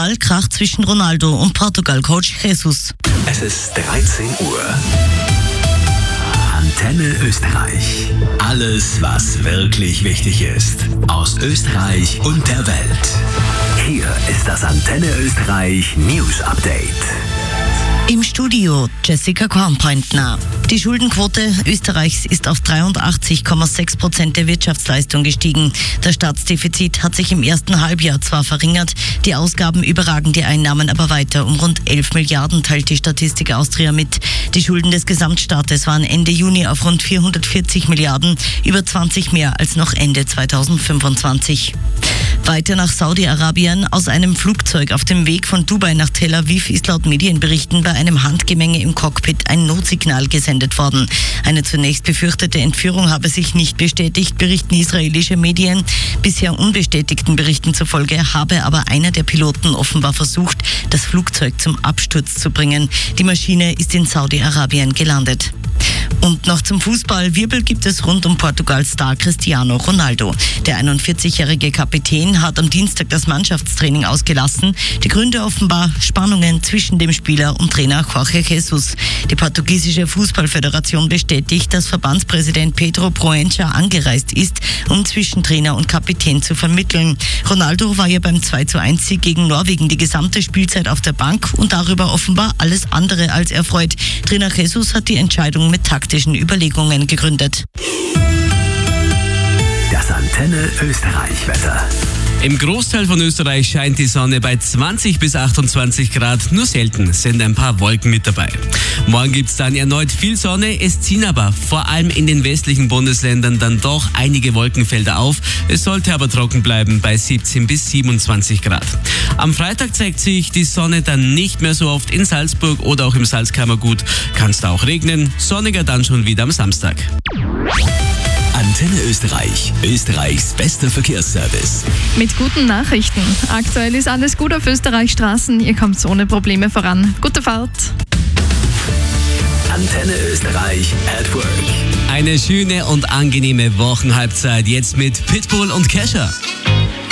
Fußball-Krach zwischen Ronaldo und Portugal-Coach Jesus. Es ist 13 Uhr. Antenne Österreich. Alles, was wirklich wichtig ist. Aus Österreich und der Welt. Hier ist das Antenne Österreich News Update. Im Studio Jessica Kornpointner. Die Schuldenquote Österreichs ist auf 83,6% der Wirtschaftsleistung gestiegen. Das Staatsdefizit hat sich im ersten Halbjahr zwar verringert, die Ausgaben überragen die Einnahmen aber weiter um rund 11 Milliarden, teilt die Statistik Austria mit. Die Schulden des Gesamtstaates waren Ende Juni auf rund 440 Milliarden, über 20 mehr als noch Ende 2025. Weiter nach Saudi-Arabien. Aus einem Flugzeug auf dem Weg von Dubai nach Tel Aviv ist laut Medienberichten bei einem Handgemenge im Cockpit ein Notsignal gesendet worden. Eine zunächst befürchtete Entführung habe sich nicht bestätigt, berichten israelische Medien. Bisher unbestätigten Berichten zufolge habe aber einer der Piloten offenbar versucht, das Flugzeug zum Absturz zu bringen. Die Maschine ist in Saudi-Arabien gelandet. Und noch zum Fußball. Wirbel gibt es rund um Portugals Star Cristiano Ronaldo. Der 41-jährige Kapitän hat am Dienstag das Mannschaftstraining ausgelassen. Die Gründe offenbar Spannungen zwischen dem Spieler und Trainer Jorge Jesus. Die portugiesische Fußballföderation bestätigt, dass Verbandspräsident Pedro Proença angereist ist, um zwischen Trainer und Kapitän zu vermitteln. Ronaldo war ja beim 2:1-Sieg gegen Norwegen die gesamte Spielzeit auf der Bank und darüber offenbar alles andere als erfreut. Trainer Jesus hat die Entscheidung mit taktischen Überlegungen gegründet. Das Antenne Österreich Wetter. Im Großteil von Österreich scheint die Sonne bei 20 bis 28 Grad. Nur selten sind ein paar Wolken mit dabei. Morgen gibt's dann erneut viel Sonne. Es ziehen aber vor allem in den westlichen Bundesländern dann doch einige Wolkenfelder auf. Es sollte aber trocken bleiben bei 17 bis 27 Grad. Am Freitag zeigt sich die Sonne dann nicht mehr so oft in Salzburg oder auch im Salzkammergut. Kann es da auch regnen. Sonniger dann schon wieder am Samstag. Antenne Österreich, Österreichs bester Verkehrsservice. Mit guten Nachrichten. Aktuell ist alles gut auf Österreichs Straßen. Ihr kommt ohne Probleme voran. Gute Fahrt. Antenne Österreich at Work. Eine schöne und angenehme Wochenhalbzeit jetzt mit Pitbull und Kesha.